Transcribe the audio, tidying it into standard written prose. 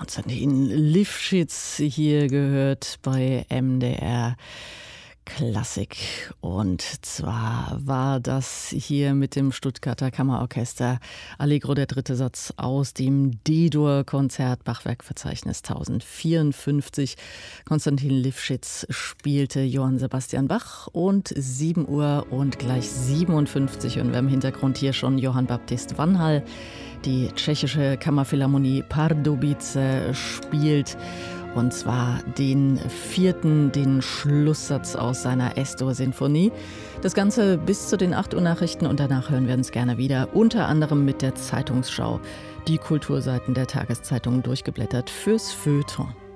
Konstantin Lifschitz hier gehört bei MDR Klassik. Und zwar war das hier mit dem Stuttgarter Kammerorchester Allegro der dritte Satz aus dem D-Dur-Konzert Bachwerkverzeichnis 1054. Konstantin Lifschitz spielte Johann Sebastian Bach und 7 Uhr und gleich 57. Und wir haben im Hintergrund hier schon Johann Baptist Vanhal. Die tschechische Kammerphilharmonie Pardubice spielt und zwar den Schlusssatz aus seiner S-Dur-Sinfonie. Das Ganze bis zu den 8 Uhr Nachrichten und danach hören wir uns gerne wieder, unter anderem mit der Zeitungsschau. Die Kulturseiten der Tageszeitungen durchgeblättert fürs Feuilleton.